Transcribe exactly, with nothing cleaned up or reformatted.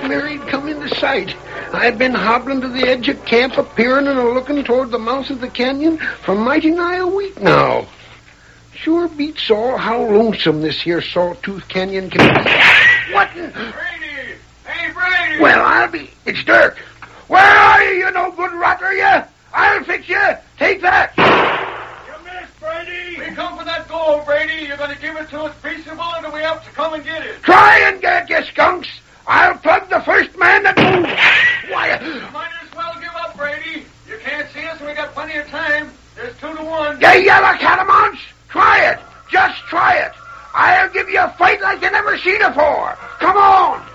canary come into sight. I've been hobbling to the edge of camp, a-peering and a-looking toward the mouth of the canyon for mighty nigh a week now. Sure beats all how lonesome this here Sawtooth Canyon can be. What in... Brady! Hey, Brady! Well, I'll be... It's Dirk. Where are you, you no good rotter, you? I'll fix you. Take that. You missed, Brady! We come for that gold, Brady. You're going to give it to us peaceable, or do we have to come and get it? Try and get it, you skunks. I'll plug the first man that moves. Why... You might as well give up, Brady. You can't see us, and we got plenty of time. There's two to one. You yellow catamounts. Try it. Just try it. I'll give you a fight like you never seen before. Come on.